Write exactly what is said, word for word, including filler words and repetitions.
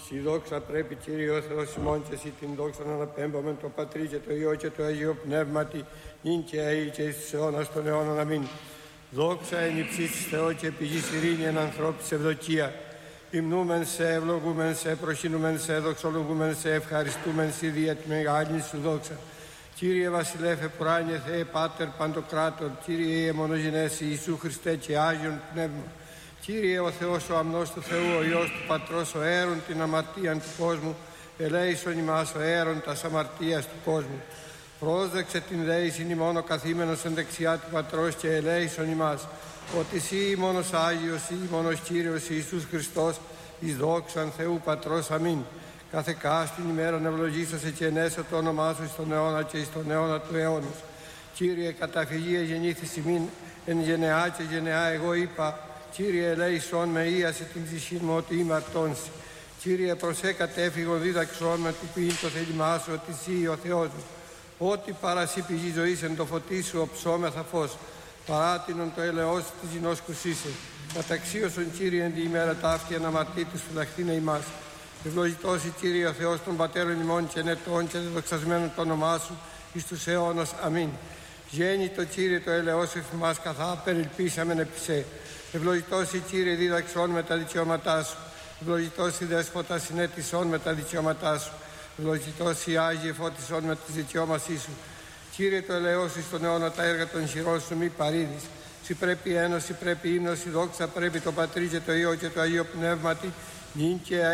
Συ δόξα πρέπει, Κύριε ο Θεός ημών, και εσύ την δόξα να αναπέμπομεν το Πατρί και το Υιό και το Αγίο Πνεύματι, νυν και αεί και εις τους αιώνας των αιώνων. Αμήν. Δόξα εν υψίστοις Θεό και πηγής ειρήνη εν ανθρώπης ευδοκία. Υμνούμεν σε, ευλογούμεν σε, προσκυνούμεν σε, δοξολογούμεν σε, ευχαριστούμεν σε δια τη μεγάλη σου δόξα. Κύριε Βασιλεύ επουράνιε Θεέ Πάτερ Παντοκράτορ, Κύριε μονογενέσι Ιησού Χριστέ και Άγιον Πνεύμα. Κύριε ο Θεός ο αμνός του Θεού, ο Υιός του Πατρός, ο αίρον την αμαρτίαν του κόσμου, ελέησον ημάς ο αίρον τας αμαρτίας του κόσμου. Πρόσδεξε την δέησιν ημών ο καθήμενος εν δεξιά του Πατρός και ελέησον ημάς, ότι εσύ μόνος Άγιος, ή μόνος Κύριος Ιησούς Χριστός, εις δόξαν Θεού Πατρός. Αμήν. Κάθε κάστην ημέραν ευλογήσασε και ενέσω το όνομά σου εις τον αιώνα και εις τον αιώνα του αιώνος. Κύριε, καταφυγία γεννήθης ημίν, εν γενεά και γενεά εγώ είπα, Κύριε ελέησον με ίαση την ψυχή μου ότι είμαι αρτώνση. Κύριε προσέ κατέφυγον δίδαξον με του ποιήν το θέλημά σου ότι εσύ ο Θεός μου. Ό,τι παρασύ πηγή ζωής εν το φωτί σου οψόμεθα φως. Παράτηνον το ελεός της γινός κουσίσε. Καταξίωσον Κύριε εν τη ημέρα ταύτη αναμαρτήτους φυλαχθήνε ημάς. Ευλογητώσει Κύριε ο Θεός των πατέρων ημών και νετών και δεδοξασμένων το όνομά σου εις τους αιώνας. Αμήν. Γέννητο Κύριε το ελεός εφημάς καθά περιλπίσαμεν επισέ. Ευλογητώσει Κύριε δίδαξον με τα δικαιώματά σου. Ευλογητώσει Δέσποτα συνέτησον με τα δικαιώματά σου. Ευλογητώσει Άγιε φώτισον με τις δικαιώμασή σου. Κύριε το ελεός εις τον αιώνα τα έργα των χειρών σου μη παρήδεις. Συ πρέπει ένωση, πρέπει ύμνος, η δόξα πρέπει το Πατρί και το Υιό και το Αγίο Πνεύματι, νυν και